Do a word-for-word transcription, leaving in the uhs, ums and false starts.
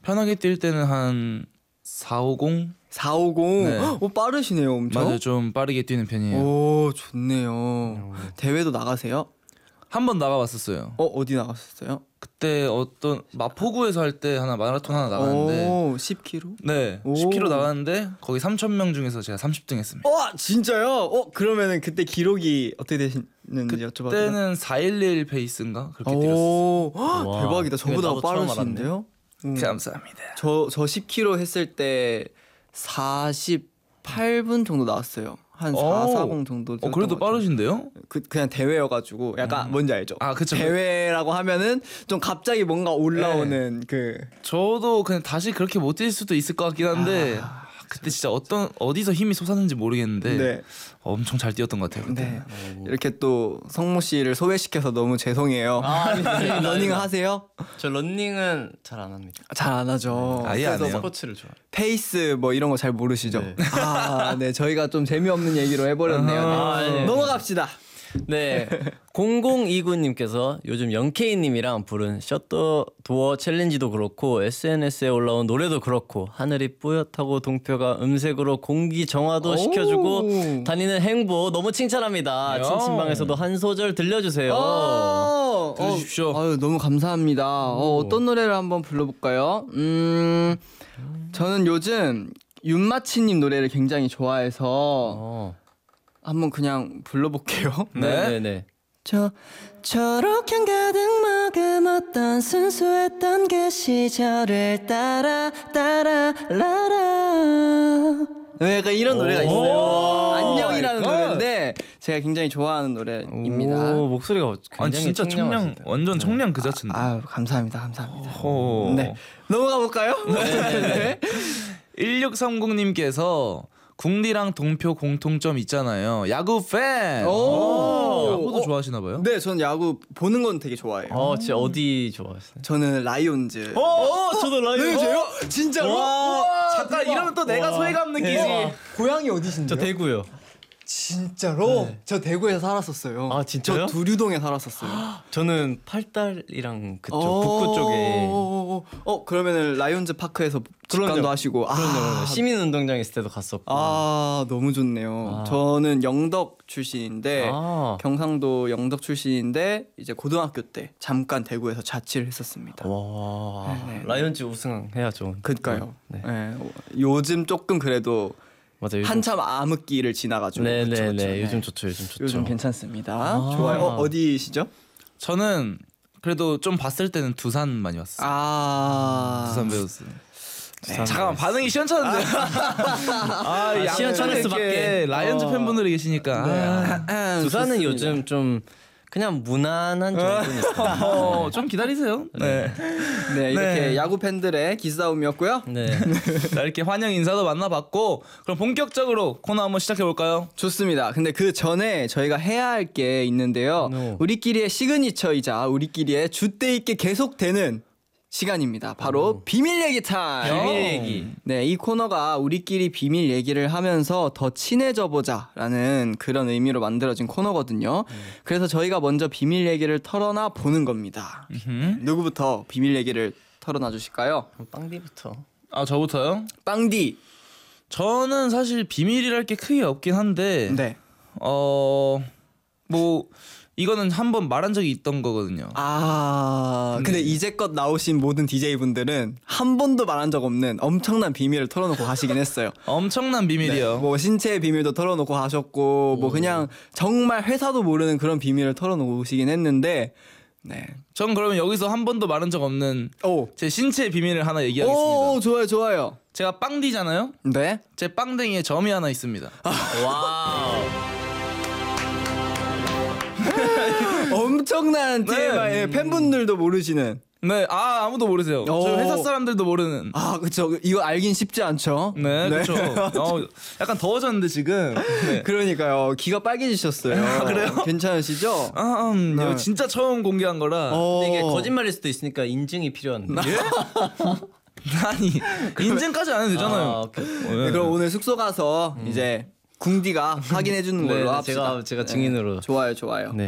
편하게 뛸 때는 한 사오공? 사오공. 네. 오, 빠르시네요, 엄청. 맞아요, 좀 빠르게 뛰는 편이에요. 오, 좋네요. 대회도 나가세요? 한 번 나가봤었어요. 어, 어디 나갔었어요? 그때 어떤 마포구에서 할 때 하나 마라톤 하나 나갔는데 오, 십 킬로미터? 네, 오. 십 킬로미터 나갔는데 거기 삼천 명 중에서 제가 삼십 등 했습니다. 와, 진짜요? 어, 그러면은 그때 기록이 어떻게 되시는지 여쭤봐도 돼요? 그때는 사백십일 페이스인가 그렇게 뛰었어요. 오, 헉, 와, 대박이다. 이거 저보다 나도 처음 빠르신데요? 음. 감사합니다. 저, 저 십 킬로미터 했을 때 사십팔 분 정도 나왔어요. 한 사, 오. 사십 정도. 어, 그래도 빠르신데요? 그 그냥 대회여가지고 약간 뭔지 알죠? 아, 그쵸. 대회라고 하면은 좀 갑자기 뭔가 올라오는 그 저도 그냥 다시 그렇게 못 뛸 수도 있을 것 같긴 한데 아, 그때 진짜 어떤 어디서 힘이 솟았는지 모르겠는데 네. 엄청 잘 뛰었던 것 같아요. 그때. 네. 이렇게 또 성모 씨를 소외시켜서 너무 죄송해요. 아, 러닝 하세요? 저 런닝은 잘 안 합니다. 잘 안 하죠. 아예 안 해요. 스포츠를 좋아. 페이스 뭐 이런 거 잘 모르시죠? 네. 아, 네. 저희가 좀 재미없는 얘기로 해버렸네요. 아, 네. 네. 넘어갑시다. 네. 공공이구님께서 요즘 영케이님이랑 부른 셔터 도어 챌린지도 그렇고 에스엔에스에 올라온 노래도 그렇고 하늘이 뿌옇하고 동표가 음색으로 공기 정화도 오. 시켜주고 다니는 행보 너무 칭찬합니다. 야. 친친방에서도 한 소절 들려주세요. 어, 들어주십시오. 어, 아유, 너무 감사합니다. 어, 어떤 노래를 한번 불러볼까요? 음, 저는 요즘 윤마치님 노래를 굉장히 좋아해서 어. 한번 그냥 불러볼게요. 네. 네네네. 저 저렇게 가득 머금었던 순수했던 그 시절을 따라 따라 라라. 네, 약간 이런 노래가 있어요. 안녕이라는 노래인데 제가 굉장히 좋아하는 노래입니다. 오, 목소리가 굉장히 아니 진짜 청량 청량하시다. 완전 청량 그 자체인데. 아유, 감사합니다, 감사합니다. 호. 네, 넘어가 볼까요? 네. 일육삼공님께서 궁디랑 동표 공통점 있잖아요. 야구 팬. 오. 야구도 어. 좋아하시나 봐요? 네, 전 야구 보는 건 되게 좋아해요. 어, 진짜 어디 좋아하세요? 저는 라이온즈. 어, 저도 라이온. 네, 저요? 진짜로? 와, 잠깐 이러면 또 내가 소외감 느끼지. 고향이 어디신데요? 저 대구요. 진짜로? 저 대구에 살았었어요. 아, 진짜요? 저 두류동에 살았었어요. 저는 팔달이랑 그쪽 북구 쪽에. 어, 어, 그러면은 라이온즈 파크에서 직관도 그럼요. 하시고. 아, 그럼요. 시민운동장 있을 때도 갔었고. 아, 너무 좋네요. 아. 저는 영덕 출신인데 아. 경상도 영덕 출신인데 이제 고등학교 때 잠깐 대구에서 자취를 했었습니다. 와, 네, 네. 라이온즈 우승해야죠. 그니까요. 네. 네. 요즘 조금 그래도 맞아. 요즘 한참 암흑기를 지나가지고. 네네네. 그쵸, 그쵸. 네. 요즘 좋죠. 요즘 좋죠. 요즘 괜찮습니다. 아. 좋아요. 어, 어디시죠? 저는 그래도 좀 봤을 때는 두산 많이 봤어요. 아, 두산 베어스. 두산 잠깐만 베어스. 반응이 시원찮은데. 아, 아, 시원찮을 수밖에. 라이언즈 어. 팬분들이 계시니까. 아. 아, 두산은 좋습니다. 요즘 좀 그냥 무난한 정도니까. 어, 좀 기다리세요. 네. 네, 이렇게 네. 야구 팬들의 기싸움이었고요. 네. 자, 이렇게 환영 인사도 만나봤고 그럼 본격적으로 코너 한번 시작해 볼까요? 좋습니다. 근데 그 전에 저희가 해야 할 게 있는데요. No. 우리끼리의 시그니처이자 우리끼리의 줏대 있게 계속되는 시간입니다. 바로 비밀 얘기 타임. 비밀 얘기. 네, 이 코너가 우리끼리 비밀 얘기를 하면서 더 친해져 보자라는 그런 의미로 만들어진 코너거든요. 그래서 저희가 먼저 비밀 얘기를 털어놔 보는 겁니다. 누구부터 비밀 얘기를 털어놔 주실까요? 빵디부터. 아, 저부터요? 빵디. 저는 사실 비밀이랄 게 크게 없긴 한데 네. 어... 뭐 이거는 한번 말한 적이 있던 거거든요. 아, 근데 이제껏 나오신 모든 디제이분들은 한 번도 말한 적 없는 엄청난 비밀을 털어놓고 가시긴 했어요. 엄청난 비밀이요. 뭐 신체의 비밀도 털어놓고 가셨고, 뭐 그냥 정말 회사도 모르는 그런 비밀을 털어놓고 오시긴 했는데, 네. 전 그러면 여기서 한 번도 말한 적 없는 오, 제 신체 비밀을 하나 얘기하겠습니다. 오, 좋아요, 좋아요. 제가 빵디잖아요. 네. 제 빵댕이에 점이 하나 있습니다. 와우. 엄청난 네. 티엠아이 팬분들도 모르시는. 네, 아 아무도 모르세요. 오. 저 회사 사람들도 모르는. 아, 그쵸. 이거 알긴 쉽지 않죠. 네, 그렇죠. 어, 약간 더워졌는데 지금. 네. 그러니까요. 귀가 빨개지셨어요. 그래요? 괜찮으시죠? 아, 음, 네. 이거 진짜 처음 공개한 거라. 어. 근데 이게 거짓말일 수도 있으니까 인증이 필요한데. 아니 인증까지 안 해도 되잖아요. 아, 오케이. 어, 네, 그럼 오늘 숙소 가서 이제 궁디가 확인해 주는 걸로 네, 합시다. 제가 제가 증인으로. 좋아요, 좋아요. 네.